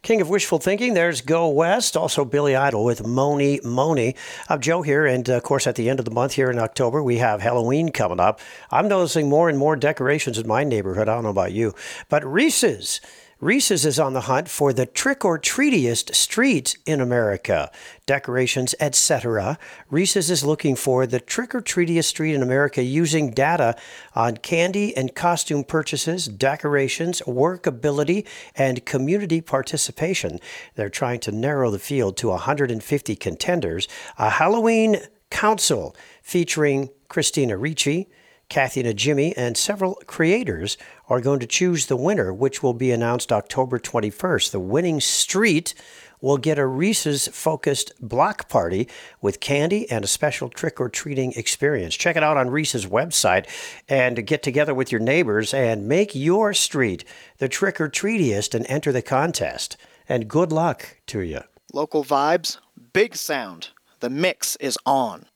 King of Wishful Thinking, there's Go West. Also Billy Idol with Moni Moni. I'm Joe here, and of course at the end of the month here in October, we have Halloween coming up. I'm noticing more and more decorations in my neighborhood. I don't know about you. But Reese's is on the hunt for the trick-or-treatiest street in America. Decorations, etc. Reese's is looking for the trick-or-treatiest street in America using data on candy and costume purchases, decorations, workability, and community participation. They're trying to narrow the field to 150 contenders. A Halloween Council featuring Christina Ricci, Kathy Najimy, and several creators are going to choose the winner, which will be announced October 21st. The winning street will get a Reese's-focused block party with candy and a special trick-or-treating experience. Check it out on Reese's website and get together with your neighbors and make your street the trick-or-treatiest and enter the contest. And good luck to you. Local vibes, big sound. The mix is on.